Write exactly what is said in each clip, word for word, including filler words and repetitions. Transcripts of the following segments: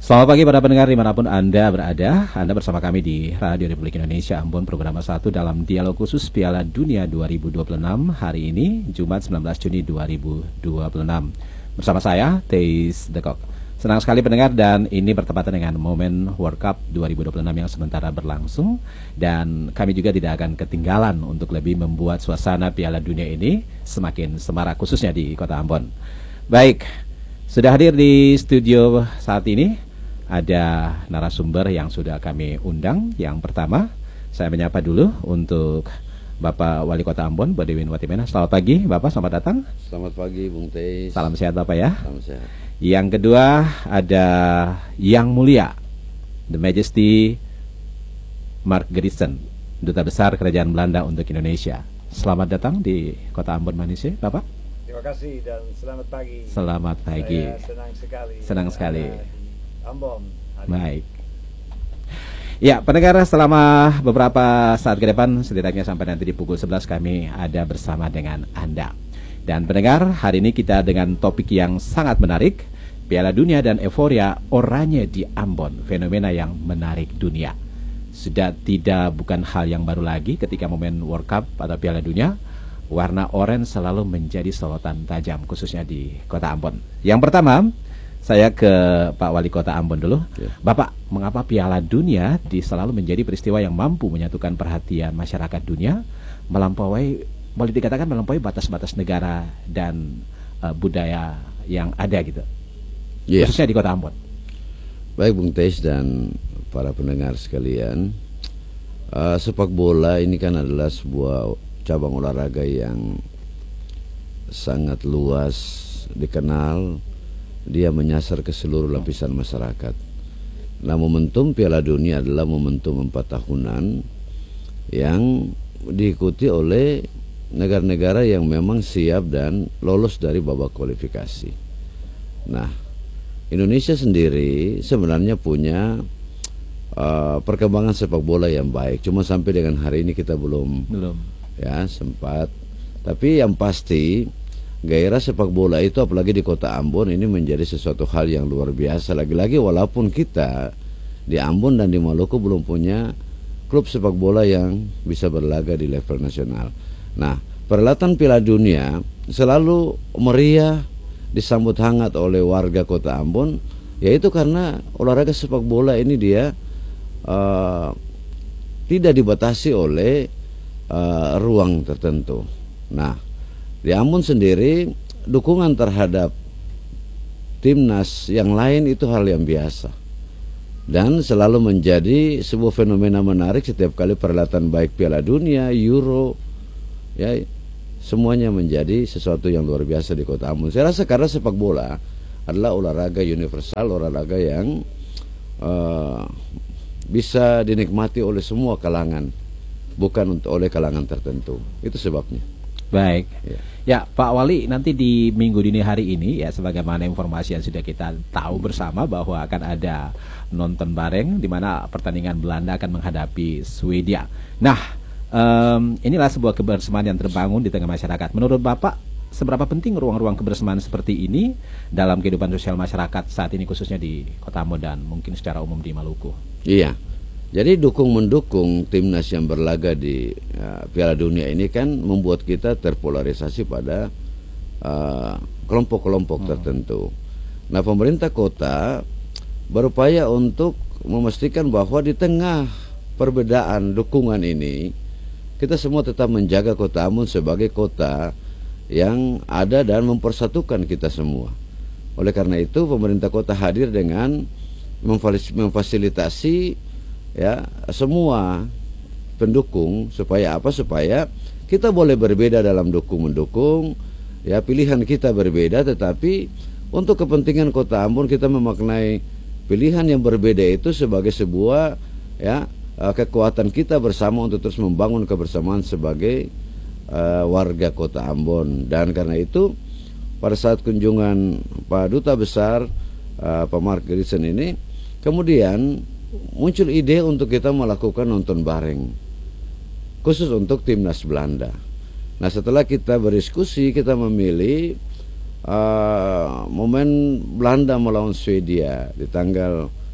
Selamat pagi para pendengar dimanapun Anda berada. Anda bersama kami di Radio Republik Indonesia Ambon, program satu dalam dialog khusus Piala Dunia dua ribu dua puluh enam. Hari ini Jumat sembilan belas Juni dua ribu dua puluh enam. Bersama saya Teis Dekok. Senang sekali pendengar, dan ini bertepatan dengan momen World Cup dua ribu dua puluh enam yang sementara berlangsung. Dan kami juga tidak akan ketinggalan untuk lebih membuat suasana Piala Dunia ini semakin semarak, khususnya di kota Ambon. Baik, sudah hadir di studio saat ini ada narasumber yang sudah kami undang. Yang pertama, saya menyapa dulu untuk Bapak Wali Kota Ambon, Badewin Watimena. Selamat pagi Bapak, selamat datang. Selamat pagi Bung Teis. Salam sehat Bapak ya. Salam sehat. Yang kedua ada Yang Mulia The Majesty Mark Gerritsen, Duta Besar Kerajaan Belanda untuk Indonesia. Selamat datang di Kota Ambon Manisnya Bapak. Terima kasih dan selamat pagi. Selamat pagi. Saya senang sekali. Senang sekali. Ambon. Baik. Ya, pendengar, selama beberapa saat ke depan, setidaknya sampai nanti di pukul sebelas, kami ada bersama dengan Anda. Dan pendengar, hari ini kita dengan topik yang sangat menarik, Piala Dunia dan euforia oranye di Ambon, fenomena yang menarik dunia. Sudah tidak bukan hal yang baru lagi ketika momen World Cup atau Piala Dunia, warna oranye selalu menjadi sorotan tajam, khususnya di kota Ambon. Yang pertama, saya ke Pak Wali Kota Ambon dulu. Ya. Bapak, mengapa Piala Dunia di selalu menjadi peristiwa yang mampu menyatukan perhatian masyarakat dunia, melampaui, boleh dikatakan melampaui batas-batas negara dan uh, budaya yang ada gitu, ya, khususnya di Kota Ambon. Baik Bung Teis dan para pendengar sekalian, uh, sepak bola ini kan adalah sebuah cabang olahraga yang sangat luas dikenal. Dia menyasar ke seluruh lapisan masyarakat. Nah, momentum Piala Dunia adalah momentum empat tahunan yang diikuti oleh negara-negara yang memang siap dan lolos dari babak kualifikasi. Nah, Indonesia sendiri sebenarnya punya uh, perkembangan sepak bola yang baik. Cuma sampai dengan hari ini kita belum, belum. ya sempat. Tapi yang pasti, gairah sepak bola itu apalagi di kota Ambon ini menjadi sesuatu hal yang luar biasa. Lagi-lagi walaupun kita di Ambon dan di Maluku belum punya klub sepak bola yang bisa berlaga di level nasional. Nah, perhelatan Piala Dunia selalu meriah, disambut hangat oleh warga kota Ambon, yaitu karena olahraga sepak bola ini dia uh, tidak dibatasi oleh uh, ruang tertentu. Nah, di Ambon sendiri dukungan terhadap timnas yang lain itu hal yang biasa dan selalu menjadi sebuah fenomena menarik setiap kali perhelatan, baik Piala Dunia, Euro, ya semuanya menjadi sesuatu yang luar biasa di kota Ambon. Saya rasa karena sepak bola adalah olahraga universal, olahraga yang uh, bisa dinikmati oleh semua kalangan, bukan untuk oleh kalangan tertentu. Itu sebabnya. Baik, ya. ya Pak Wali, nanti di minggu dini hari ini ya, sebagaimana informasi yang sudah kita tahu bersama bahwa akan ada nonton bareng di mana pertandingan Belanda akan menghadapi Swedia. Nah, um, inilah sebuah kebersamaan yang terbangun di tengah masyarakat. Menurut Bapak, seberapa penting ruang-ruang kebersamaan seperti ini dalam kehidupan sosial masyarakat saat ini, khususnya di Kota Ambon dan mungkin secara umum di Maluku? Iya. Jadi dukung-mendukung timnas yang berlaga di uh, Piala Dunia ini kan membuat kita terpolarisasi pada kelompok-kelompok uh, hmm. tertentu. Nah, pemerintah kota berupaya untuk memastikan bahwa di tengah perbedaan dukungan ini, kita semua tetap menjaga Kota Ambon sebagai kota yang ada dan mempersatukan kita semua. Oleh karena itu, pemerintah kota hadir dengan memfasilitasi ya semua pendukung, supaya apa? Supaya kita boleh berbeda dalam dukung mendukung, ya pilihan kita berbeda, tetapi untuk kepentingan Kota Ambon kita memaknai pilihan yang berbeda itu sebagai sebuah ya kekuatan kita bersama untuk terus membangun kebersamaan sebagai uh, warga Kota Ambon. Dan karena itu pada saat kunjungan Pak Duta Besar uh, Pak Mark Gerritsen ini, kemudian muncul ide untuk kita melakukan nonton bareng khusus untuk timnas Belanda. Nah, setelah kita berdiskusi, kita memilih uh, momen Belanda melawan Swedia di tanggal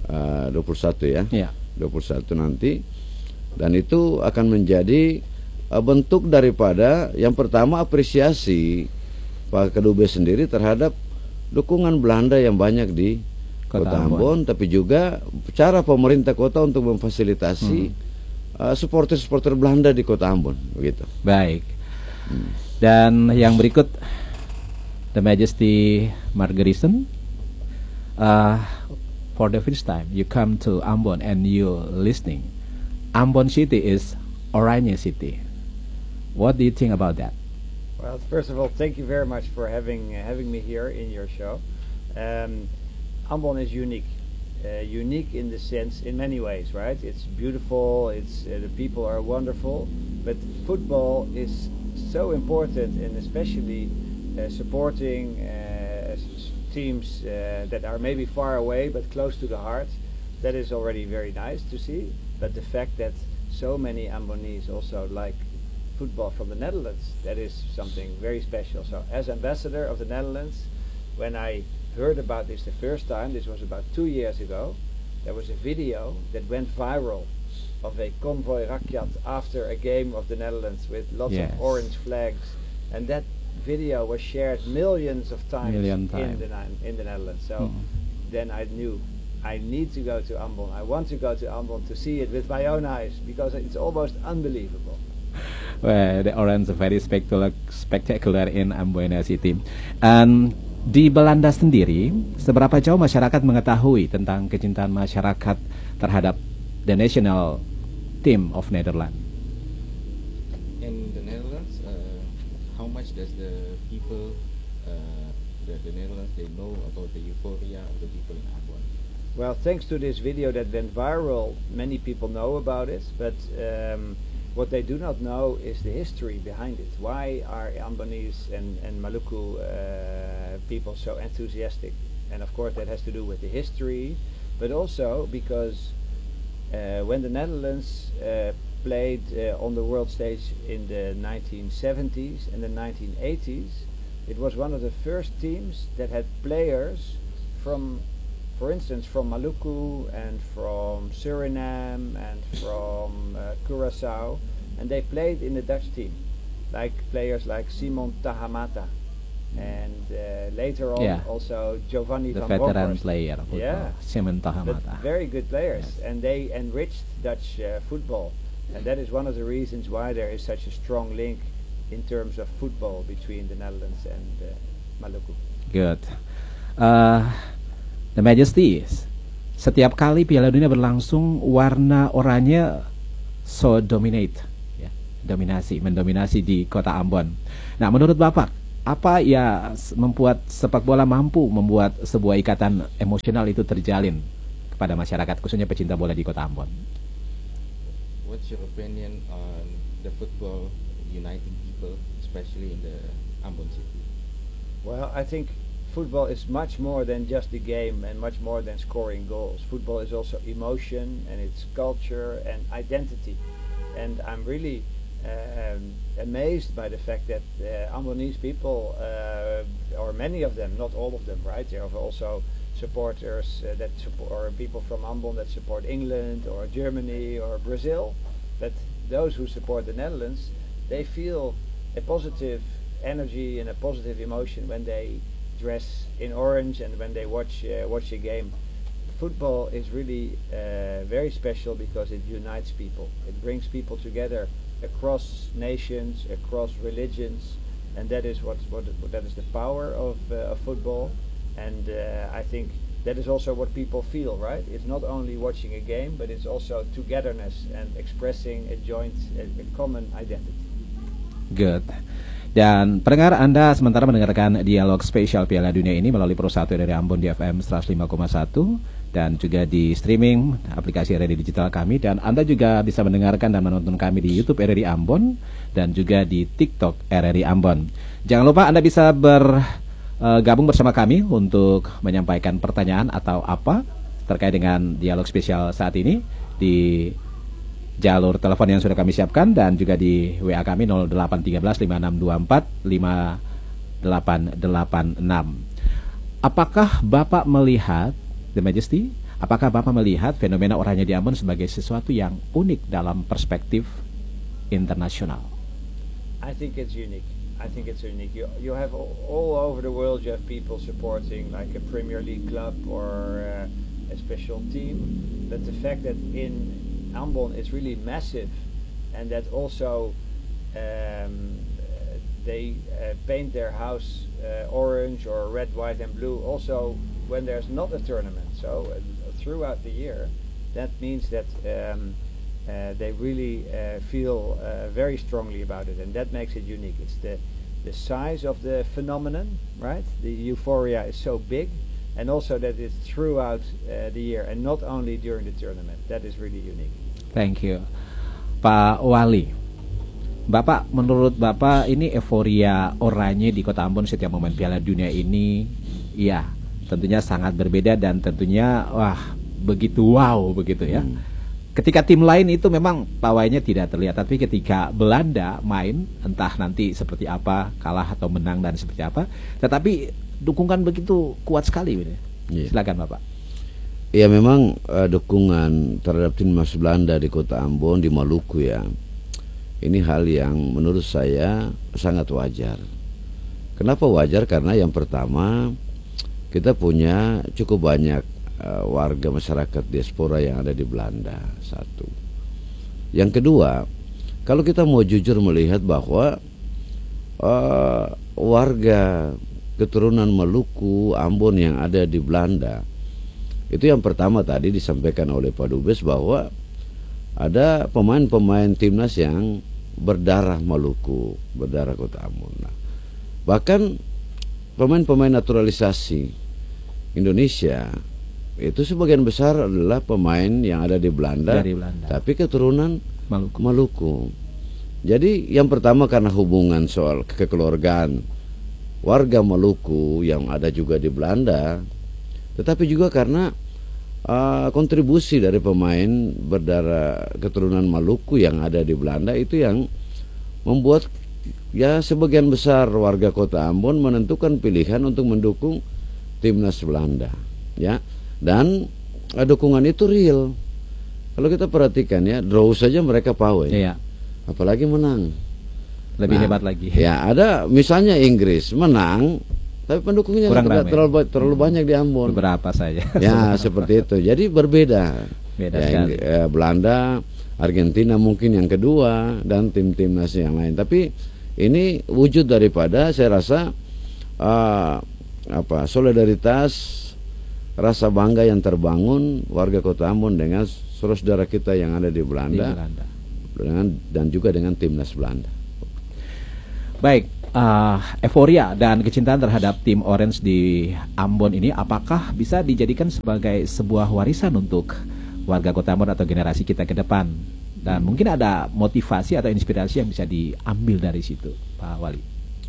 uh, dua puluh satu ya, Ya. dua puluh satu nanti, dan itu akan menjadi uh, bentuk daripada yang pertama apresiasi Pak Kedubes sendiri terhadap dukungan Belanda yang banyak di Kota, Kota Ambon, Ambon, tapi juga cara pemerintah kota untuk memfasilitasi hmm. uh, supporter-supporter Belanda di Kota Ambon, begitu. Baik. Hmm. Dan yang berikut, The Majesty Margerison, uh, for the first time you come to Ambon and you listening. Ambon City is Oranye City. What do you think about that? Well, first of all, thank you very much for having uh, having me here in your show. Um, Ambon is unique, uh, unique in the sense, in many ways, right? It's beautiful. It's uh, the people are wonderful, but football is so important, and especially uh, supporting uh, teams uh, that are maybe far away but close to the heart. That is already very nice to see. But the fact that so many Ambonese also like football from the Netherlands, that is something very special. So as ambassador of the Netherlands, when I heard about this the first time, this was about two years ago, there was a video that went viral of a convoy rakyat after a game of the Netherlands with lots yes. of orange flags, and that video was shared millions of times Million in time. the in the Netherlands. So mm. then I knew I need to go to Ambon. I want to go to Ambon to see it with my own eyes, because it's almost unbelievable. Well, the orange is very spectacular, spectacular in Ambon City. And di Belanda sendiri, seberapa jauh masyarakat mengetahui tentang kecintaan masyarakat terhadap the national team of Netherlands? In the Netherlands, uh, how much does the people, uh, the, the Netherlands, they know about the euphoria of the people in Ambon? Well, thanks to this video that went viral, many people know about it, but um, what they do not know is the history behind it. Why are Ambonese and, and Maluku uh, people so enthusiastic? And of course that has to do with the history, but also because uh, when the Netherlands uh, played uh, on the world stage in the nineteen seventies and the nineteen eighties, it was one of the first teams that had players from, for instance, from Maluku and from Suriname and from uh, Curaçao, and they played in the Dutch team, like players like Simon Tahamata, and uh, later on yeah. also Giovanni the van veteran Bronckhorst. player, football. Yeah, Simon but Tahamata. very good players, yes. and they enriched Dutch uh, football, and that is one of the reasons why there is such a strong link in terms of football between the Netherlands and uh, Maluku. Good. Uh, the Majesties, setiap kali Piala Dunia berlangsung, warna oranye so dominate, ya, dominasi, mendominasi di kota Ambon. Nah, menurut Bapak, apa ya membuat sepak bola mampu membuat sebuah ikatan emosional itu terjalin kepada masyarakat, khususnya pecinta bola di kota Ambon? What's your opinion on the football uniting people, especially in the Ambon city? Well, I think football is much more than just a game and much more than scoring goals. Football is also emotion, and it's culture and identity. And I'm really um, amazed by the fact that uh, Ambonese people, uh, or many of them, not all of them, right? There are also supporters uh, that support, or people from Ambon that support England or Germany or Brazil. But those who support the Netherlands, they feel a positive energy and a positive emotion when they dress in orange and when they watch uh, watch a game. Football is really uh, very special because it unites people. It brings people together across nations, across religions, and that is what what that is the power of, uh, of football. And uh, I think that is also what people feel, right? It's not only watching a game, but it's also togetherness and expressing a joint, a, a common identity. Good. Dan pendengar, Anda sementara mendengarkan dialog spesial Piala Dunia ini melalui perusahaan dari Ambon di F M seratus lima koma satu dan juga di streaming aplikasi R R I Digital kami, dan Anda juga bisa mendengarkan dan menonton kami di YouTube R R I Ambon dan juga di TikTok R R I Ambon. Jangan lupa Anda bisa bergabung bersama kami untuk menyampaikan pertanyaan atau apa terkait dengan dialog spesial saat ini di jalur telepon yang sudah kami siapkan, dan juga di W A kami nol delapan satu tiga lima enam dua empat lima delapan delapan enam. Apakah Bapak melihat, The Majesty, Apakah Bapak melihat fenomena oranye di Ambon sebagai sesuatu yang unik dalam perspektif internasional? I think it's unique. I think it's unique. You, you have all, all over the world, you have people supporting like a Premier League club or uh, a special team. But the fact that in Ambon is really massive, and that also um, they uh, paint their house uh, orange or red, white and blue also when there's not a tournament. So uh, throughout the year, that means that um, uh, they really uh, feel uh, very strongly about it, and that makes it unique. It's the the size of the phenomenon, right? The euphoria is so big, and also that it's throughout uh, the year and not only during the tournament. That is really unique. Thank you, Pak Wali. Bapak, menurut Bapak ini euforia oranye di Kota Ambon setiap momen Piala Dunia ini, ya tentunya sangat berbeda dan tentunya wah begitu wow begitu ya. Hmm. Ketika tim lain itu memang pawainya tidak terlihat, tapi ketika Belanda main entah nanti seperti apa, kalah atau menang dan seperti apa, tetapi dukungan begitu kuat sekali. Yeah. Silakan Bapak. Ya memang uh, dukungan terhadap timnas Belanda di Kota Ambon, di Maluku ya, ini hal yang menurut saya sangat wajar. Kenapa wajar? Karena yang pertama, kita punya cukup banyak uh, warga masyarakat diaspora yang ada di Belanda, satu. Yang kedua, kalau kita mau jujur melihat bahwa uh, warga keturunan Maluku, Ambon yang ada di Belanda, itu yang pertama tadi disampaikan oleh Pak Dubes bahwa ada pemain-pemain timnas yang berdarah Maluku, berdarah Kota Ambon. Nah, bahkan pemain-pemain naturalisasi Indonesia itu sebagian besar adalah pemain yang ada di Belanda, Dari Belanda. tapi keturunan Maluku. Maluku. Jadi yang pertama karena hubungan soal kekeluargaan warga Maluku yang ada juga di Belanda, tetapi juga karena uh, kontribusi dari pemain berdarah keturunan Maluku yang ada di Belanda itu yang membuat ya sebagian besar warga Kota Ambon menentukan pilihan untuk mendukung timnas Belanda, ya. Dan uh, dukungan itu real. Kalau kita perhatikan ya, draw saja mereka pawai, Iya. apalagi menang. Lebih Nah, hebat lagi. Ya ada misalnya Inggris menang, tapi pendukungnya Kurang tidak ramai. terlalu terlalu banyak di Ambon. Beberapa saja. Ya seperti itu. Jadi berbeda. Beda Ya, sekali. Ing- eh, Belanda, Argentina mungkin yang kedua dan tim-timnas yang lain. Tapi ini wujud daripada saya rasa uh, apa solidaritas, rasa bangga yang terbangun warga Kota Ambon dengan saudara kita yang ada di Di Belanda, Belanda. dengan dan juga dengan timnas Belanda. Baik, uh, euforia dan kecintaan terhadap tim Orange di Ambon ini apakah bisa dijadikan sebagai sebuah warisan untuk warga Kota Ambon atau generasi kita ke depan? Dan mungkin ada motivasi atau inspirasi yang bisa diambil dari situ, Pak Wali.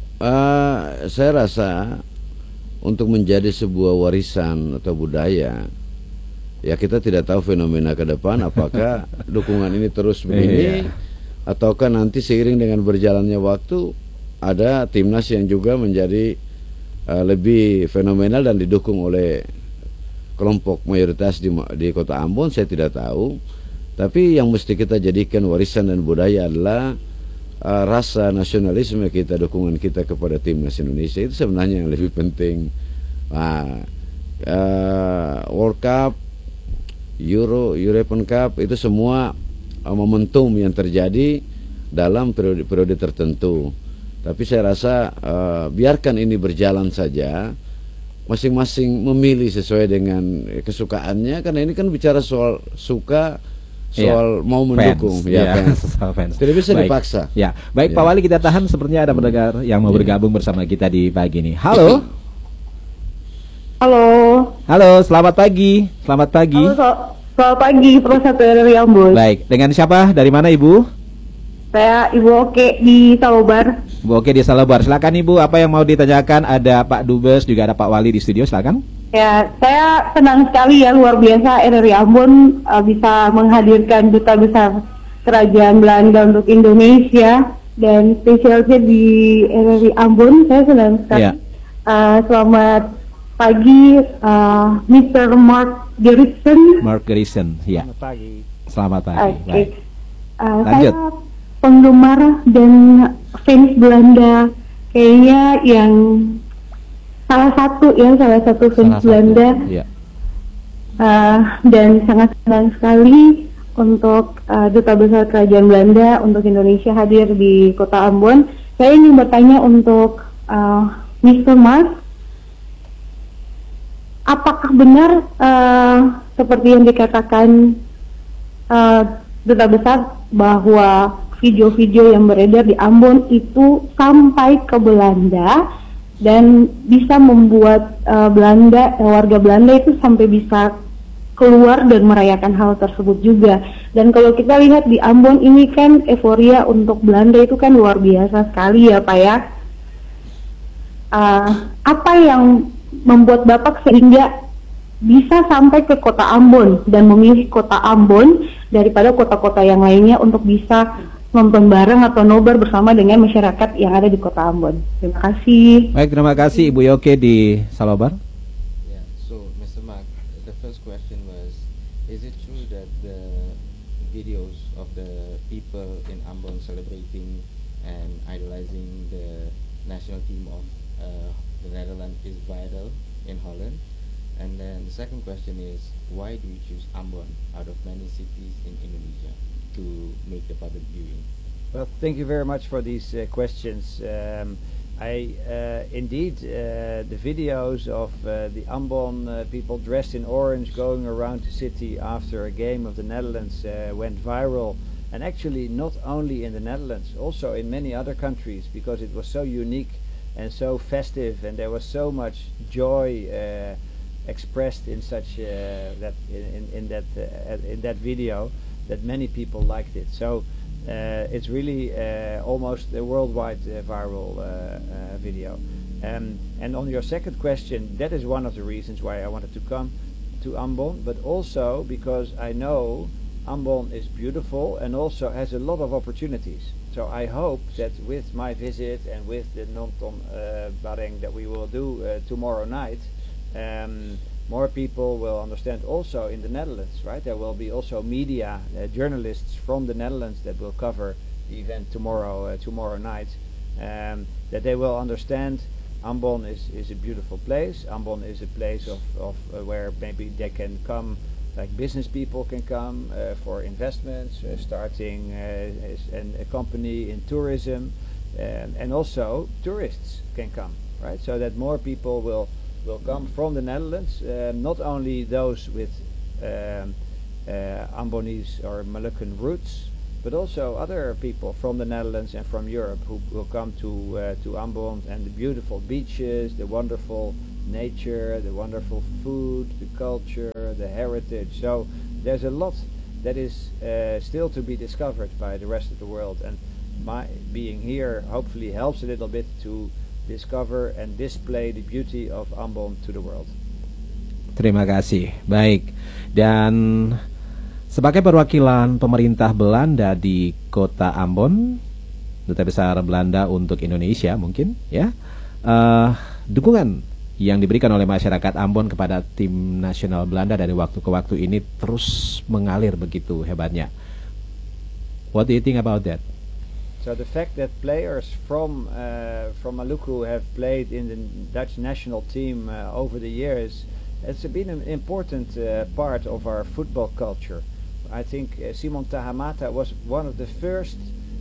Uh, saya rasa untuk menjadi sebuah warisan atau budaya, ya kita tidak tahu fenomena ke depan apakah dukungan ini terus begini, Iya. ataukah nanti seiring dengan berjalannya waktu ada timnas yang juga menjadi uh, lebih fenomenal dan didukung oleh kelompok mayoritas di, di Kota Ambon. Saya tidak tahu, tapi yang mesti kita jadikan warisan dan budaya adalah uh, rasa nasionalisme kita, dukungan kita kepada timnas Indonesia. Itu sebenarnya yang lebih penting. Nah, uh, World Cup, Euro, European Cup itu semua uh, momentum yang terjadi dalam periode-periode tertentu. Tapi saya rasa uh, biarkan ini berjalan saja, masing-masing memilih sesuai dengan kesukaannya, karena ini kan bicara soal suka, soal Iya. mau mendukung, Fans. ya Iya, fans. soal fans. Tidak bisa Baik. dipaksa. Ya, baik Ya. Pak Wali, kita tahan. Sepertinya ada pendengar yang mau Ya. bergabung bersama kita di pagi ini. Halo, Halo. halo, selamat pagi, selamat pagi. Halo, sel- selamat pagi, Profesor dari Ambon. Baik, dengan siapa? Dari mana Ibu? Saya Ibu Oke di Salobar. Bu, oke, di Salobar. Silakan Ibu, apa yang mau ditanyakan? Ada Pak Dubes, juga ada Pak Wali di studio. Silakan. Ya, saya senang sekali ya, luar biasa R R I Ambon uh, bisa menghadirkan duta besar Kerajaan Belanda untuk Indonesia, dan spesialnya di R R I Ambon. Saya senang sekali. Iya. Uh, selamat pagi uh, mister Mark Gerritsen. Mark Gerritsen, ya. Selamat pagi. Selamat pagi. Oke. Baik. Uh, Lanjut. saya penggemar dan fans Belanda, kayaknya yang salah satu ya salah satu fans Salah satu, Belanda. ya. Uh, dan sangat senang sekali untuk uh, Duta Besar Kerajaan Belanda untuk Indonesia hadir di Kota Ambon. Saya ingin bertanya untuk uh, mister Mark, apakah benar uh, seperti yang dikatakan uh, Duta Besar bahwa video-video yang beredar di Ambon itu sampai ke Belanda dan bisa membuat uh, Belanda, warga Belanda itu sampai bisa keluar dan merayakan hal tersebut juga. Dan kalau kita lihat di Ambon ini kan euforia untuk Belanda itu kan luar biasa sekali ya Pak ya. Uh, apa yang membuat Bapak sehingga bisa sampai ke kota Ambon dan memilih kota Ambon daripada kota-kota yang lainnya untuk bisa nonton bareng atau nobar bersama dengan masyarakat yang ada di kota Ambon? Terima kasih. Baik, terima kasih Ibu Yoke di Salobar. Yeah, so mister Mark, the first question was, is it true that the videos of the people in Ambon celebrating and idolizing the national team of uh, the Netherlands is viral in Holland? And then the second question is, why do you choose Ambon out of many cities in Indonesia to make the public viewing? Well, thank you very much for these uh, questions. Um, I uh, indeed uh, the videos of uh, the Ambon uh, people dressed in orange going around the city after a game of the Netherlands uh, went viral, and actually not only in the Netherlands, also in many other countries, because it was so unique and so festive, and there was so much joy uh, expressed in such uh, that in, in that uh, in that video that many people liked it. So uh, it's really uh, almost a worldwide uh, viral uh, uh, video. Um, and on your second question, that is one of the reasons why I wanted to come to Ambon, but also because I know Ambon is beautiful and also has a lot of opportunities. So I hope that with my visit and with the Nonton uh, Bareng that we will do uh, tomorrow night, Um, more people will understand also in the Netherlands, right? There will be also media, uh, journalists from the Netherlands that will cover the event tomorrow uh, tomorrow night, um, that they will understand Ambon is, is a beautiful place. Ambon is a place of, of uh, where maybe they can come, like business people can come uh, for investments, uh, starting uh, an, a company in tourism, um, and also tourists can come, right? So that more people will will come from the Netherlands, uh, not only those with um, uh, Ambonese or Moluccan roots, but also other people from the Netherlands and from Europe who will come to uh, to Ambon and the beautiful beaches, the wonderful nature, the wonderful food, the culture, the heritage. So there's a lot that is uh, still to be discovered by the rest of the world, and my being here hopefully helps a little bit to discover and display the beauty of Ambon to the world. Terima kasih. Baik. Dan sebagai perwakilan pemerintah Belanda di Kota Ambon, Duta Besar Belanda untuk Indonesia mungkin ya, uh, dukungan yang diberikan oleh masyarakat Ambon kepada tim nasional Belanda dari waktu ke waktu ini terus mengalir begitu hebatnya. What do you think about that? So the fact that players from uh, from Maluku have played in the Dutch national team uh, over the years, it's been an important uh, part of our football culture. I think uh, Simon Tahamata was one of the first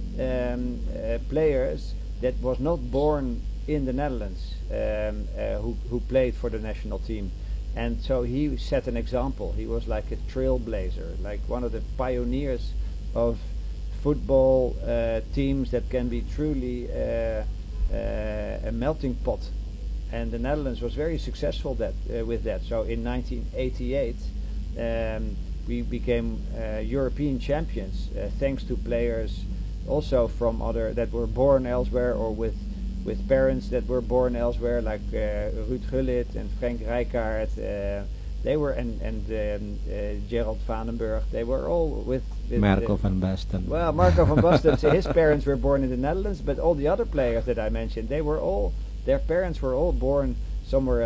um, uh, players that was not born in the Netherlands um, uh, who, who played for the national team. And so he set an example. He was like a trailblazer, like one of the pioneers of football uh, teams that can be truly uh, uh, a melting pot, and the Netherlands was very successful that uh, with that. So in nineteen eighty-eight um, we became uh, European champions uh, thanks to players also from other that were born elsewhere or with with parents that were born elsewhere, like uh, Ruud Gullit and Frank Rijkaard. Uh, They were and and um, uh, Gerald Vandenberg. They were all with, with Marco uh, van Basten. Well, Marco van Basten. His parents were born in the Netherlands, but all the other players that I mentioned, they were all their parents were all born somewhere else.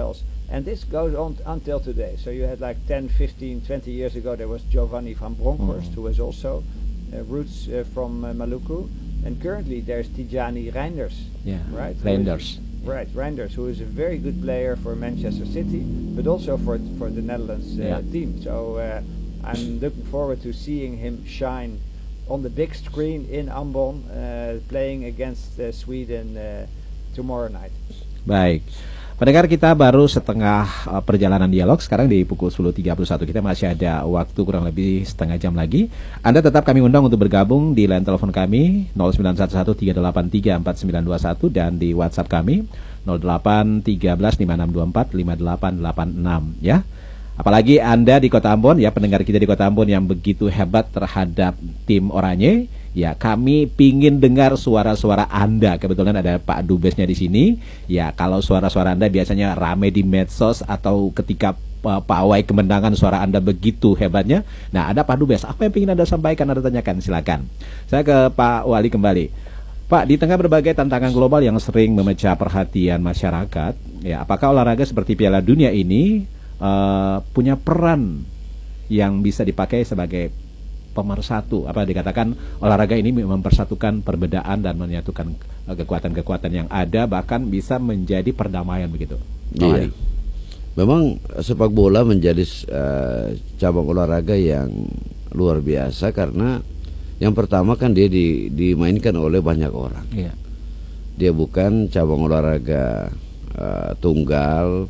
And this goes on t- until today. So you had like ten, fifteen, twenty years ago, there was Giovanni van Bronckhorst, who was also uh, roots uh, from uh, Maluku. And currently there's Tijani Reinders, Yeah, right? Who Reinders. is- Right, Reinders, who is a very good player for Manchester City, but also for for the Netherlands uh, Yeah. team. So uh, I'm looking forward to seeing him shine on the big screen in Ambon, uh, playing against uh, Sweden uh, tomorrow night. Baik. Pendengar, kita baru setengah uh, perjalanan dialog. Sekarang di pukul sepuluh tiga puluh satu. Kita masih ada waktu kurang lebih setengah jam lagi. Anda tetap kami undang untuk bergabung di line telepon kami nol sembilan satu satu tiga delapan tiga empat sembilan dua satu dan di WhatsApp kami nol delapan tiga belas lima enam dua empat lima delapan delapan enam, ya. Apalagi Anda di Kota Ambon, ya, pendengar kita di Kota Ambon yang begitu hebat terhadap tim Oranye, ya, kami pingin dengar suara-suara Anda. Kebetulan ada Pak Dubesnya di sini. Ya, kalau suara-suara Anda biasanya rame di medsos atau ketika uh, pawai kemenangan suara Anda begitu hebatnya. Nah, ada Pak Dubes. Apa yang ingin Anda sampaikan, Anda tanyakan? Silakan. Saya ke Pak Wali kembali. Pak, di tengah berbagai tantangan global yang sering memecah perhatian masyarakat, ya, apakah olahraga seperti Piala Dunia ini uh, punya peran yang bisa dipakai sebagai pemersatu? Apa dikatakan olahraga ini mempersatukan perbedaan dan menyatukan uh, kekuatan-kekuatan yang ada, bahkan bisa menjadi perdamaian begitu? Iya. Memang sepak bola menjadi uh, cabang olahraga yang luar biasa karena yang pertama kan dia di, dimainkan oleh banyak orang. Iya. Dia bukan cabang olahraga uh, tunggal,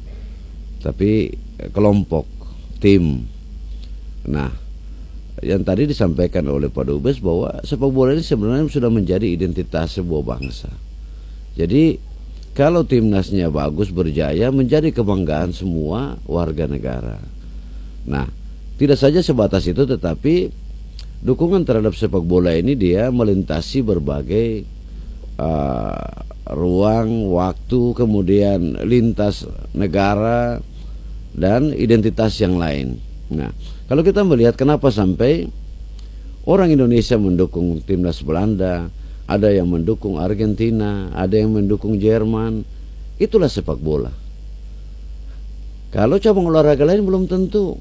tapi kelompok, tim. Nah, yang tadi disampaikan oleh Pak Dubes bahwa sepak bola ini sebenarnya sudah menjadi identitas sebuah bangsa. Jadi kalau timnasnya bagus, berjaya, menjadi kebanggaan semua warga negara. Nah, tidak saja sebatas itu, tetapi dukungan terhadap sepak bola ini dia melintasi berbagai uh, ruang, waktu, kemudian lintas negara dan identitas yang lain. Nah, kalau kita melihat kenapa sampai orang Indonesia mendukung timnas Belanda, ada yang mendukung Argentina, ada yang mendukung Jerman, itulah sepak bola. Kalau cabang olahraga lain belum tentu.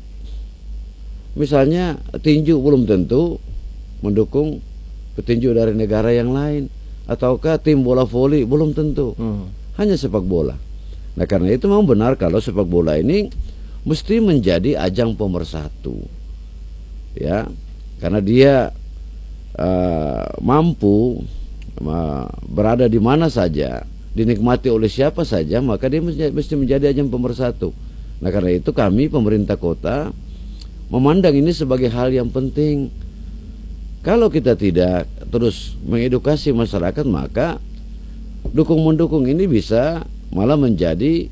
Misalnya tinju belum tentu mendukung petinju dari negara yang lain, ataukah tim bola voli belum tentu. Hmm. Hanya sepak bola. Nah, karena itu memang benar kalau sepak bola ini mesti menjadi ajang pemersatu, ya, karena dia uh, mampu uh, berada di mana saja, dinikmati oleh siapa saja, maka dia mesti menjadi ajang pemersatu. Nah, karena itu kami pemerintah kota memandang ini sebagai hal yang penting. Kalau kita tidak terus mengedukasi masyarakat, maka dukung-mendukung ini bisa malah menjadi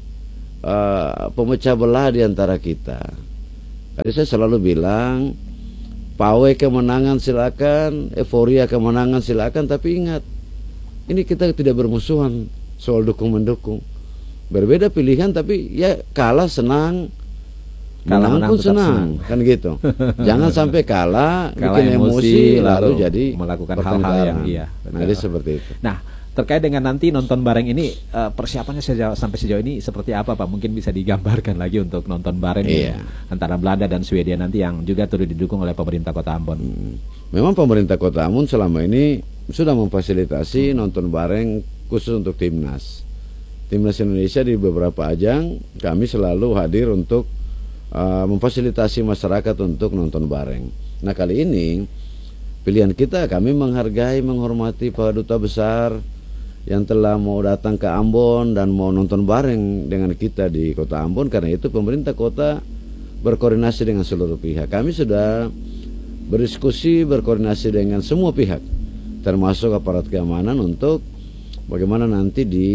uh, pemecah belah di antara kita. Tadi saya selalu bilang, pawai kemenangan silakan, euforia kemenangan silakan, tapi ingat, ini kita tidak bermusuhan soal dukung-mendukung. Berbeda pilihan, tapi ya kalah senang, Kalah menang pun senang, senang, kan gitu. Jangan sampai kalah, kalah bikin emosi, emosi lalu, lalu jadi melakukan hal-hal yang iya. Nah, jadi seperti itu. Nah, terkait dengan nanti nonton bareng ini, uh, persiapannya sejauh, sampai sejauh ini seperti apa, Pak? Mungkin bisa digambarkan lagi untuk nonton bareng iya. antara Belanda dan Swedia nanti yang juga turut didukung oleh pemerintah Kota Ambon. Hmm. Memang pemerintah Kota Ambon selama ini sudah memfasilitasi hmm. nonton bareng khusus untuk timnas. Timnas Indonesia di beberapa ajang kami selalu hadir untuk uh, memfasilitasi masyarakat untuk nonton bareng. Nah, kali ini pilihan kita, kami menghargai, menghormati Pak Duta Besar yang telah mau datang ke Ambon dan mau nonton bareng dengan kita di Kota Ambon. Karena itu pemerintah kota berkoordinasi dengan seluruh pihak. Kami sudah berdiskusi, berkoordinasi dengan semua pihak, termasuk aparat keamanan, untuk bagaimana nanti di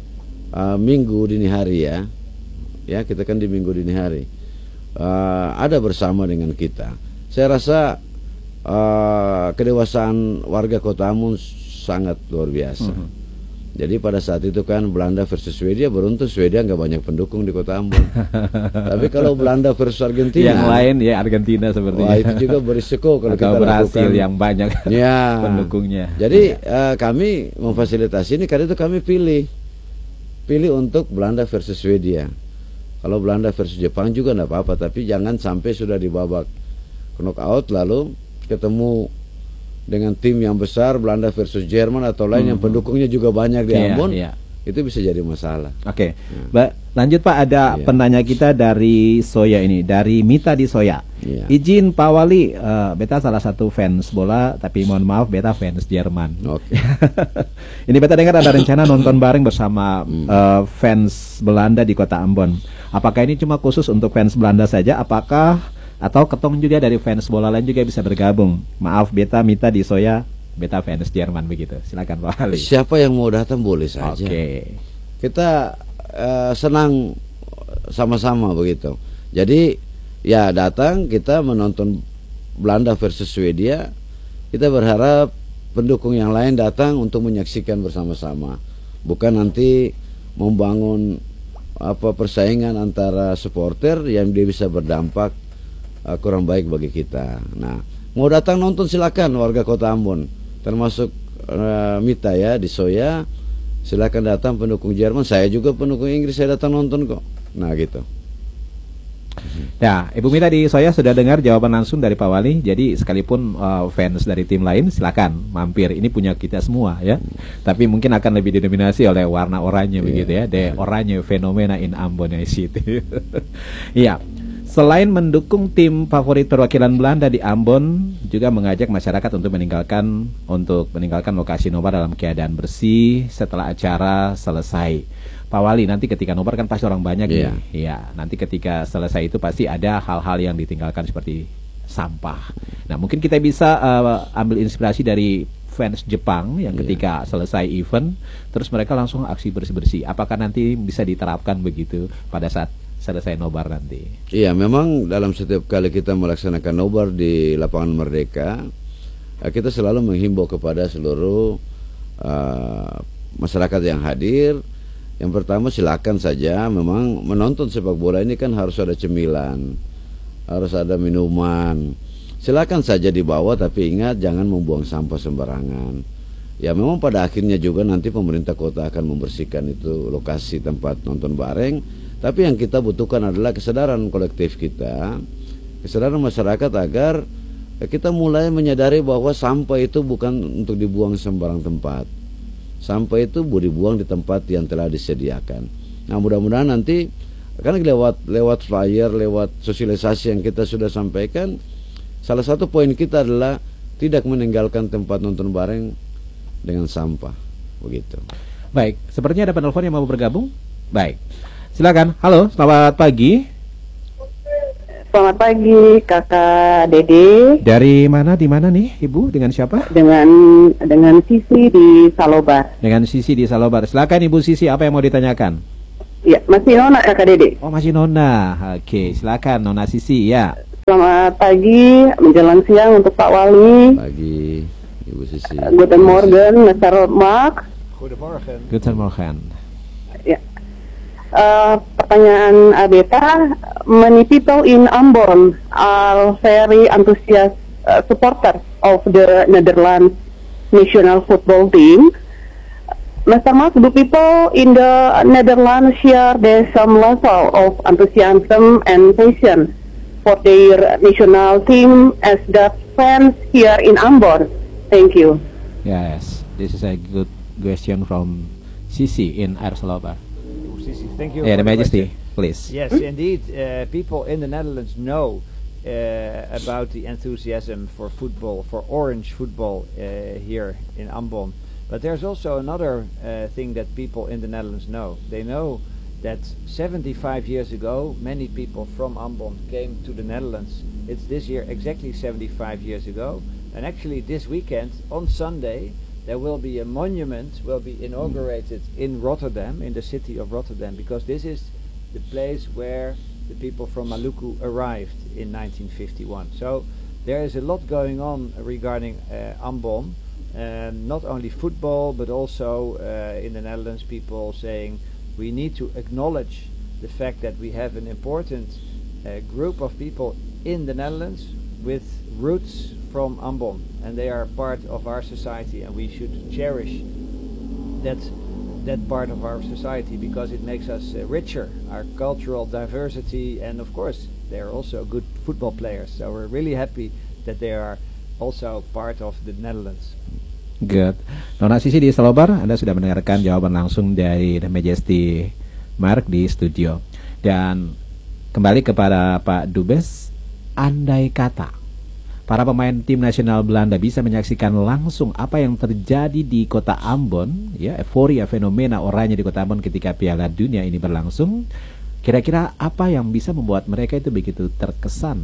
Uh, minggu dini hari, ya, ya kita kan di minggu dini hari uh, ada bersama dengan kita. Saya rasa uh, kedewasaan warga Kota Ambon sangat luar biasa. Uh-huh. Jadi pada saat itu kan Belanda versus Swedia, beruntung Swedia nggak banyak pendukung di Kota Ambon. Tapi kalau Belanda versus Argentina, yang lain ya Argentina sepertinya. Wah, itu juga berisiko kalau Atau kita Brasil lakukan yang banyak ya, pendukungnya. Jadi uh, kami memfasilitasi ini, karena itu kami pilih pilih untuk Belanda versus Swedia. Kalau Belanda versus Jepang juga enggak apa-apa, tapi jangan sampai sudah di babak knockout lalu ketemu dengan tim yang besar, Belanda versus Jerman atau lain hmm. yang pendukungnya juga banyak di yeah, Ambon. Yeah. Itu bisa jadi masalah. Oke, okay. Ya. Lanjut Pak, ada ya. penanya kita dari Soya ini, dari Mita di Soya. Ya. Izin Pak Wali, uh, beta salah satu fans bola, tapi mohon maaf beta fans Jerman. Oke. Okay. Ini beta dengar ada rencana nonton bareng bersama hmm. uh, fans Belanda di Kota Ambon. Apakah ini cuma khusus untuk fans Belanda saja? Apakah atau ketong juga dari fans bola lain juga bisa bergabung? Maaf beta Mita di Soya. Beta fans Jerman begitu. Silakan Pak Wali. Siapa yang mau datang boleh saja. Oke. Okay. Kita uh, senang sama-sama begitu. Jadi ya datang kita menonton Belanda versus Swedia. Kita berharap pendukung yang lain datang untuk menyaksikan bersama-sama. Bukan nanti membangun apa persaingan antara supporter yang dia bisa berdampak uh, kurang baik bagi kita. Nah, mau datang nonton silakan warga Kota Ambon. Termasuk uh, Mita ya di Soya, silakan datang pendukung Jerman. Saya juga pendukung Inggris, saya datang nonton kok. Nah gitu. Nah, Ibu Mita di Soya sudah dengar jawaban langsung dari Pak Wali. Jadi sekalipun uh, fans dari tim lain silakan mampir. Ini punya kita semua ya. Tapi mungkin akan lebih didominasi oleh warna oranye yeah. begitu ya. The oranye fenomena in Ambon City. Iya. Selain mendukung tim favorit perwakilan Belanda di Ambon, juga mengajak masyarakat untuk meninggalkan untuk meninggalkan lokasi nobar dalam keadaan bersih setelah acara selesai. Pak Wali, nanti ketika nobar kan pasti orang banyak yeah. ya. Iya, nanti ketika selesai itu pasti ada hal-hal yang ditinggalkan seperti sampah. Nah, mungkin kita bisa uh, ambil inspirasi dari fans Jepang yang ketika yeah. selesai event, terus mereka langsung aksi bersih-bersih. Apakah nanti bisa diterapkan begitu pada saat selesai nobar nanti? Iya, memang dalam setiap kali kita melaksanakan nobar di Lapangan Merdeka, kita selalu menghimbau kepada seluruh uh, masyarakat yang hadir. Yang pertama silakan saja, memang menonton sepak bola ini kan harus ada cemilan, harus ada minuman. Silakan saja dibawa, tapi ingat jangan membuang sampah sembarangan. Ya memang pada akhirnya juga nanti pemerintah kota akan membersihkan itu lokasi tempat nonton bareng. Tapi yang kita butuhkan adalah kesadaran kolektif kita, kesadaran masyarakat agar kita mulai menyadari bahwa sampah itu bukan untuk dibuang sembarang tempat. Sampah itu boleh dibuang di tempat yang telah disediakan. Nah, mudah-mudahan nanti karena lewat lewat flyer, lewat sosialisasi yang kita sudah sampaikan, salah satu poin kita adalah tidak meninggalkan tempat nonton bareng dengan sampah, begitu. Baik, sepertinya ada penelpon yang mau bergabung. Baik. Silakan. Halo, selamat pagi. Selamat pagi, Kakak Dede. Dari mana, di mana nih, Ibu? Dengan siapa? Dengan dengan Sisi di Salobar. Dengan Sisi di Salobar. Silakan Ibu Sisi, apa yang mau ditanyakan? Ya, masih Nona, Kakak Dede. Oh, masih Nona. Oke, silakan Nona Sisi, ya. Selamat pagi, menjelang siang untuk Pak Wali. Pagi, Ibu Sisi. Guten Morgen, Mister Mark. Goedemorgen. Guten Morgen. Ya. Uh, pertanyaan Abeta, many people in Ambon are very enthusiastic uh, supporter of the Netherlands national football team. Mister Mark, do people in the Netherlands share the some level of enthusiasm and passion for their national team as the fans here in Ambon? Thank you. Yes, this is a good question from Sisi in Air Salobar. Thank you. Yeah, the Majesty, please. Yes, indeed. Uh, people in the Netherlands know uh, about the enthusiasm for football, for orange football uh, here in Ambon. But there's also another uh, thing that people in the Netherlands know. They know that seventy-five years ago, many people from Ambon came to the Netherlands. It's this year exactly seventy-five years ago. And actually this weekend, on Sunday, there will be a monument will be inaugurated in Rotterdam, in the city of Rotterdam, because this is the place where the people from Maluku arrived in nineteen fifty-one. So there is a lot going on regarding uh, Ambon, um, not only football, but also uh, in the Netherlands, people saying we need to acknowledge the fact that we have an important uh, group of people in the Netherlands with roots from Ambon, and they are part of our society, and we should cherish that that part of our society because it makes us uh, richer, our cultural diversity, and of course they're also good football players. So we're really happy that they are also part of the Netherlands. Good. Nona Sisi di Selobar, Anda sudah mendengarkan jawaban langsung dari The Majesty Mark di studio. Dan kembali kepada Pak Dubes, andai kata para pemain tim nasional Belanda bisa menyaksikan langsung apa yang terjadi di kota Ambon, ya, euforia fenomena oranye di kota Ambon ketika Piala Dunia ini berlangsung, kira-kira apa yang bisa membuat mereka itu begitu terkesan?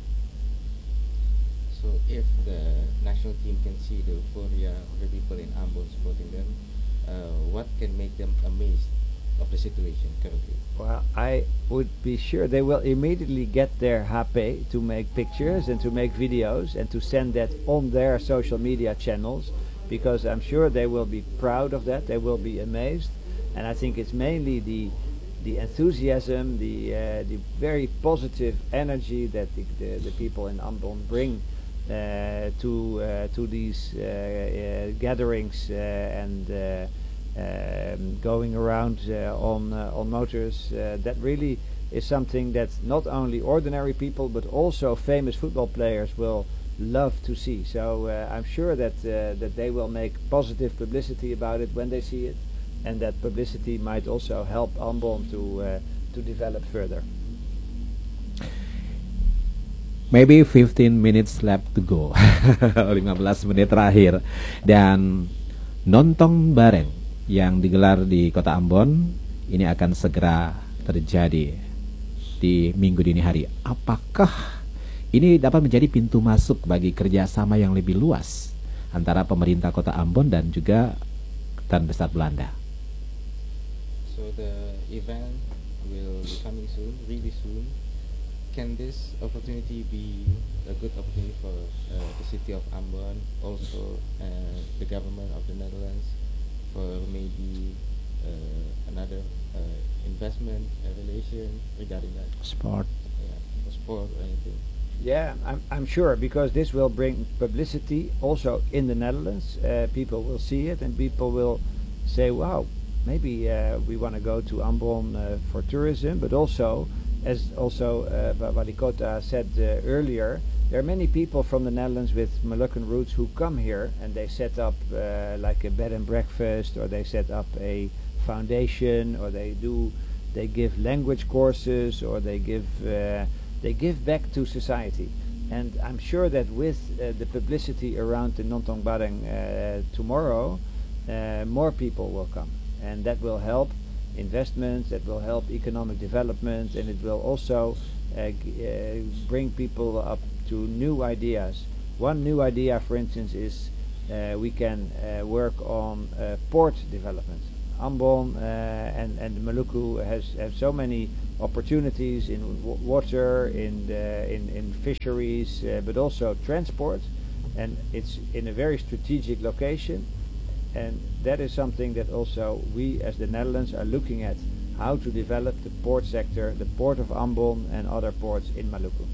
So if the national team can see the euphoria of the people in Ambon supporting them, uh, what can make them amazed of the situation currently? Well, I would be sure they will immediately get their H P to make pictures and to make videos and to send that on their social media channels, because I'm sure they will be proud of that, they will be amazed, and I think it's mainly the the enthusiasm, the uh, the very positive energy that the, the, the people in Ambon bring uh, to uh, to these uh, uh, gatherings uh, and uh, um, going around uh, on uh, on motors. Uh, that really is something that not only ordinary people but also famous football players will love to see. So uh, I'm sure that uh, that they will make positive publicity about it when they see it, and that publicity might also help Ambon to uh, to develop further. Maybe fifteen minutes left to go. lima belas menit terakhir. Dan nonton bareng yang digelar di kota Ambon ini akan segera terjadi di minggu dini hari. Apakah ini dapat menjadi pintu masuk bagi kerjasama yang lebih luas antara pemerintah kota Ambon dan juga Kedutaan Besar Belanda? So the event will be coming soon, really soon. Can this opportunity be a good opportunity for uh, the city of Ambon, also uh, the government of the Netherlands, for maybe uh, another uh, investment uh, relation regarding that? Sport. Yeah, or sport or anything. Yeah, I'm, I'm sure, because this will bring publicity also in the Netherlands. Uh, people will see it and people will say, wow, maybe uh, we want to go to Ambon uh, for tourism, but also, as also uh, Walikota said uh, earlier, there are many people from the Netherlands with Moluccan roots who come here and they set up uh, like a bed and breakfast, or they set up a foundation, or they do, they give language courses, or they give uh, they give back to society. And I'm sure that with uh, the publicity around the Nontong Bareng uh, tomorrow, uh, more people will come, and that will help investments, that will help economic development, and it will also uh, g uh, bring people up to new ideas. One new idea, for instance, is uh, we can uh, work on uh, port development. Ambon uh, and and Maluku has have so many opportunities in w water, in the, in in fisheries, uh, but also transport, and it's in a very strategic location. And that is something that also we as the Netherlands are looking at, how to develop the port sector, the port of Ambon and other ports in Maluku.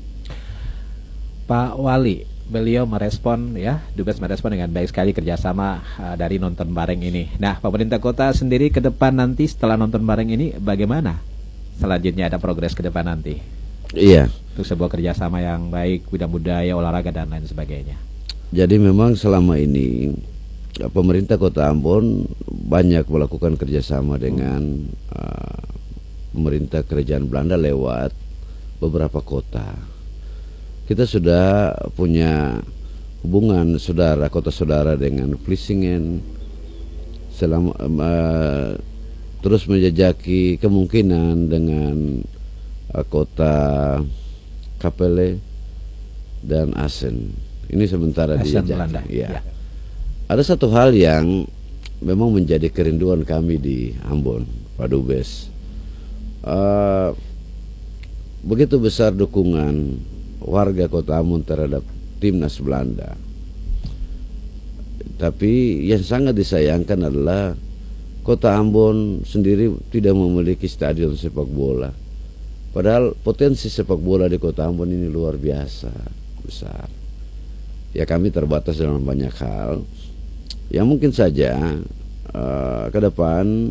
Pak Wali, beliau merespon, ya, Dubes merespon dengan baik sekali kerjasama uh, dari nonton bareng ini. Nah, pemerintah kota sendiri ke depan nanti setelah nonton bareng ini bagaimana? Selanjutnya ada progres ke depan nanti? Iya. Untuk sebuah kerjasama yang baik, bidang budaya, olahraga dan lain sebagainya. Jadi memang selama ini pemerintah Kota Ambon banyak melakukan kerjasama dengan uh, pemerintah kerajaan Belanda lewat beberapa kota. Kita sudah punya hubungan saudara, kota saudara dengan Vlissingen, selama uh, terus menjajaki kemungkinan dengan uh, kota Kapelle dan Assen. Ini sementara dijajaki. Ya. Ya. Ada satu hal yang memang menjadi kerinduan kami di Ambon, Pak Dubes. Uh, begitu besar dukungan warga kota Ambon terhadap timnas Belanda. Tapi yang sangat disayangkan adalah kota Ambon sendiri tidak memiliki stadion sepak bola. Padahal potensi sepak bola di kota Ambon ini luar biasa besar. Ya, kami terbatas dalam banyak hal. Ya mungkin saja uh, ke depan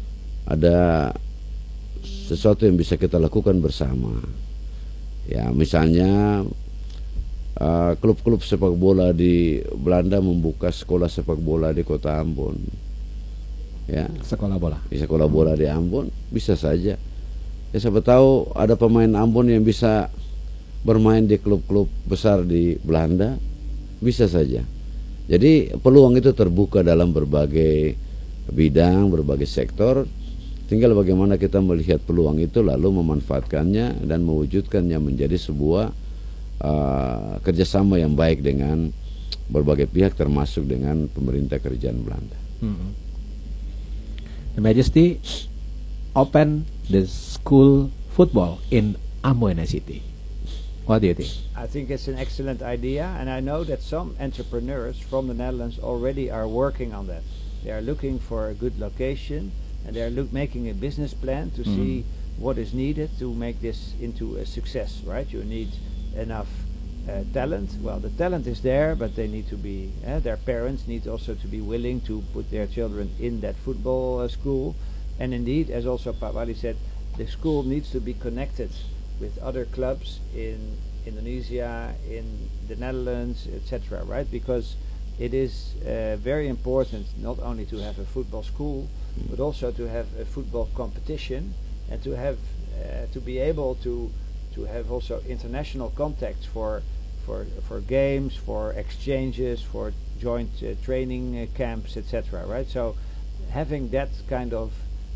ada sesuatu yang bisa kita lakukan bersama. Ya, misalnya klub-klub uh, sepak bola di Belanda membuka sekolah sepak bola di kota Ambon. Ya, sekolah bola. Di sekolah bola di Ambon bisa saja. Ya, siapa tahu ada pemain Ambon yang bisa bermain di klub-klub besar di Belanda, bisa saja. Jadi peluang itu terbuka dalam berbagai bidang, berbagai sektor. Tinggal bagaimana kita melihat peluang itu lalu memanfaatkannya dan mewujudkannya menjadi sebuah uh, kerjasama yang baik dengan berbagai pihak termasuk dengan pemerintah kerajaan Belanda. Hmm. The Majesty open the school football in Ambon City. What do you think? I think it's an excellent idea, and I know that some entrepreneurs from the Netherlands already are working on that. They are looking for a good location, and they are look, making a business plan to mm. see what is needed to make this into a success, right? You need enough uh, talent. Well, the talent is there, but they need to be, uh, their parents need also to be willing to put their children in that football uh, school. And indeed, as also Pak Wali said, the school needs to be connected with other clubs in Indonesia, in the Netherlands, et cetera, right? Because it is uh, very important not only to have a football school, but also to have a football competition, and to have uh, to be able to to have also international contacts for for for games, for exchanges, for joint uh, training uh, camps, et cetera. Right? So having that kind of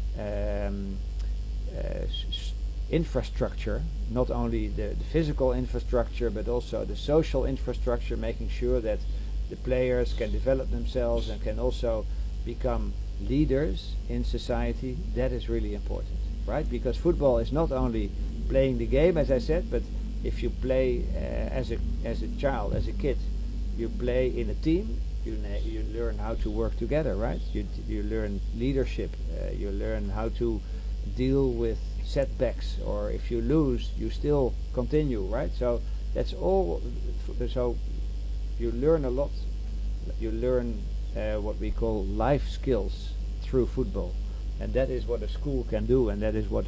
um, uh, s infrastructure, not only the, the physical infrastructure, but also the social infrastructure, making sure that the players can develop themselves and can also become leaders in society, that is really important, right? Because football is not only playing the game, as I said, but if you play uh, as a as a child, as a kid, you play in a team, you you learn how to work together, right? You you learn leadership, uh, you learn how to deal with setbacks, or if you lose, you still continue, right? So that's all. So you learn a lot. You learn uh, what we call life skills through football, and that is what a school can do, and that is what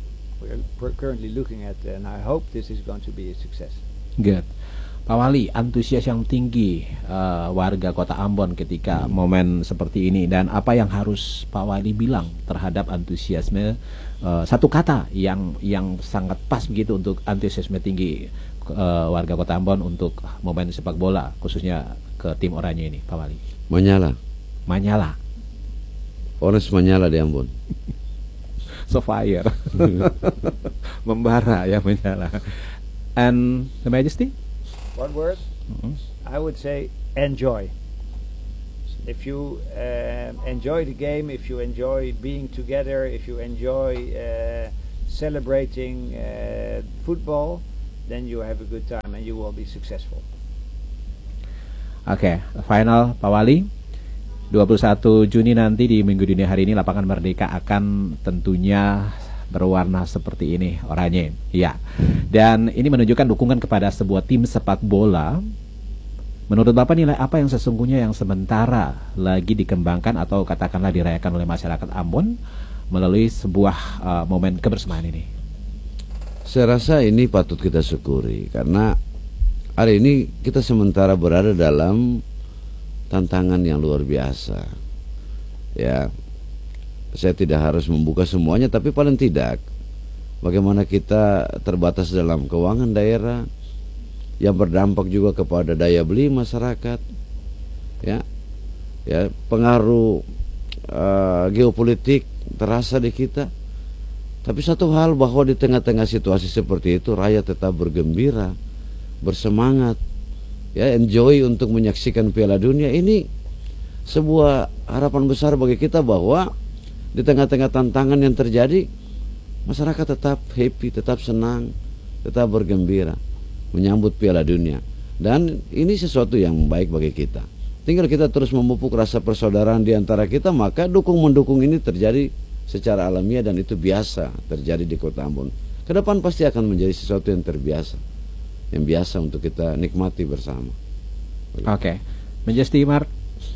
we're currently looking at, and I hope this is going to be a success. Good. Pak Wali, antusias yang tinggi uh, warga kota Ambon ketika momen seperti ini, dan apa yang harus Pak Wali bilang terhadap antusiasme, uh, satu kata yang yang sangat pas begitu untuk antusiasme tinggi uh, warga kota Ambon untuk momen sepak bola, khususnya ke tim Oranye ini, Pak Wali? Menyala. Menyala. Orange menyala di Ambon. So fire. Membara ya, menyala. And the Majesty? One word? Mm-hmm. I would say enjoy. If you uh, enjoy the game, if you enjoy being together, if you enjoy uh, celebrating uh, football, then you have a good time and you will be successful. Oke, okay, final Pak Wali, dua puluh satu Juni nanti di Minggu Dini hari ini lapangan Merdeka akan tentunya berwarna seperti ini, oranye. Ya. Dan ini menunjukkan dukungan kepada sebuah tim sepak bola. Menurut Bapak, nilai apa yang sesungguhnya yang sementara lagi dikembangkan atau katakanlah dirayakan oleh masyarakat Ambon melalui sebuah uh, momen kebersamaan ini? Saya rasa ini patut kita syukuri, karena hari ini kita sementara berada dalam tantangan yang luar biasa. Ya, saya tidak harus membuka semuanya, tapi paling tidak bagaimana kita terbatas dalam keuangan daerah yang berdampak juga kepada daya beli masyarakat. Ya, ya pengaruh uh, geopolitik terasa di kita. Tapi satu hal, bahwa di tengah-tengah situasi seperti itu rakyat tetap bergembira, bersemangat, ya, enjoy untuk menyaksikan Piala Dunia. Ini sebuah harapan besar bagi kita bahwa di tengah-tengah tantangan yang terjadi, masyarakat tetap happy, tetap senang, tetap bergembira menyambut Piala Dunia. Dan ini sesuatu yang baik bagi kita. Tinggal kita terus memupuk rasa persaudaraan di antara kita, maka dukung-mendukung ini terjadi secara alamiah, dan itu biasa terjadi di kota Ambon. Kedepan pasti akan menjadi sesuatu yang terbiasa, yang biasa untuk kita nikmati bersama. Oke, okay. Majesty Mark,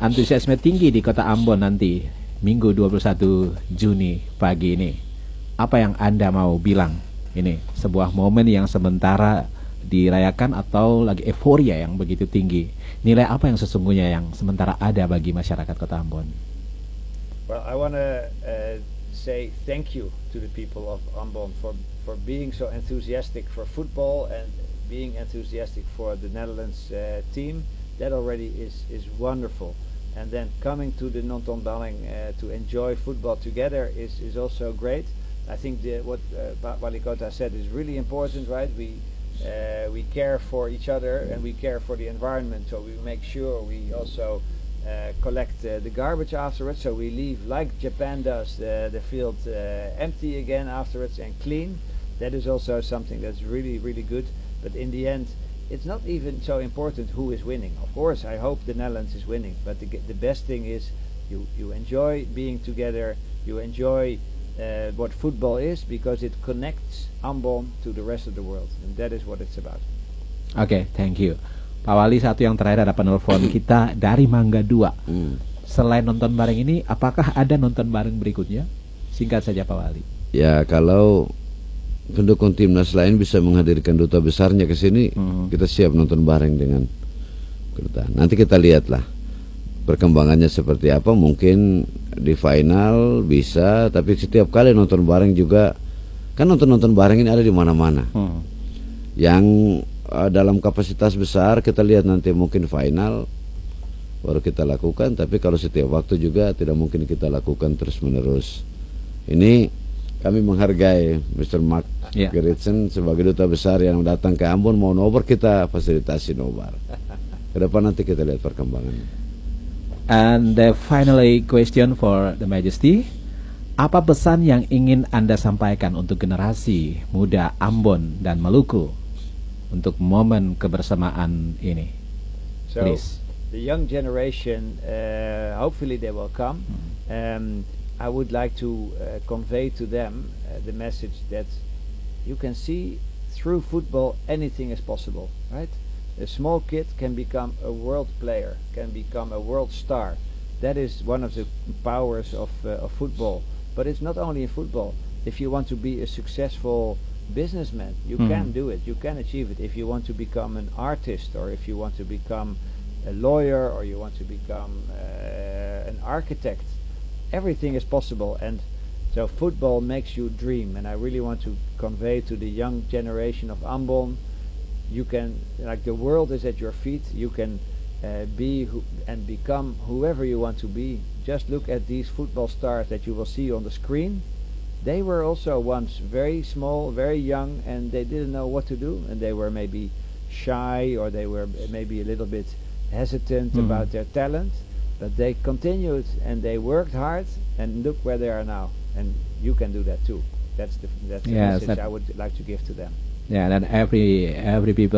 antusiasme tinggi di kota Ambon nanti Minggu dua puluh satu Juni pagi ini. Apa yang Anda mau bilang? Ini sebuah momen yang sementara dirayakan atau lagi euforia yang begitu tinggi. Nilai apa yang sesungguhnya yang sementara ada bagi masyarakat kota Ambon? Well, I want to uh, say thank you to the people of Ambon for for being so enthusiastic for football and being enthusiastic for the Netherlands uh, team. That already is is wonderful. And then coming to the Nonton Dalling uh, to enjoy football together is is also great. I think the, what uh, Wali Kota said is really important, right? We uh, we care for each other and we care for the environment, so we make sure we also uh, collect uh, the garbage afterwards. So we leave, like Japan does, the the field uh, empty again afterwards and clean. That is also something that's really really good. But in the end, it's not even so important who is winning. Of course, I hope the Netherlands is winning, but the, the best thing is you, you enjoy being together, you enjoy uh, what football is, because it connects Ambon to the rest of the world, and that is what it's about. Oke, okay, thank you. Pak Wali, satu yang terakhir ada penelpon kita dari Mangga dua. Hmm. Selain nonton bareng ini, apakah ada nonton bareng berikutnya? Singkat saja Pak Wali. Ya, kalau pendukung timnas lain bisa menghadirkan duta besarnya ke sini, hmm. kita siap nonton bareng dengan kita. Nanti kita lihatlah perkembangannya seperti apa. Mungkin di final bisa, tapi setiap kali nonton bareng juga kan nonton-nonton bareng ini ada di mana-mana. Hmm. Yang uh, dalam kapasitas besar kita lihat nanti mungkin final baru kita lakukan, tapi kalau setiap waktu juga tidak mungkin kita lakukan terus-menerus. Ini kami menghargai mister Mark yeah. Gerritsen sebagai duta besar yang datang ke Ambon, mau nobar kita fasilitasi nobar. Ke depan nanti kita lihat perkembangannya. And the finally question for the Majesty, apa pesan yang ingin Anda sampaikan untuk generasi muda Ambon dan Maluku untuk momen kebersamaan ini? So, please. The young generation, uh, hopefully they will come. Um, I would like to uh, convey to them uh, the message that you can see through football anything is possible, right? A small kid can become a world player, can become a world star. That is one of the powers of, uh, of football. But it's not only in football. If you want to be a successful businessman, you mm. can do it, you can achieve it. If you want to become an artist, or if you want to become a lawyer, or you want to become uh, an architect, everything is possible. And so football makes you dream, and I really want to convey to the young generation of Ambon, you can, like, the world is at your feet. You can uh, be who, and become whoever you want to be. Just look at these football stars that you will see on the screen. They were also once very small, very young, and they didn't know what to do, and they were maybe shy, or they were maybe a little bit hesitant mm-hmm. about their talent. But they continued and they worked hard, and look where they are now. And you can do that too. That's the that's the yes, message I would like to give to them. Yeah, and every every people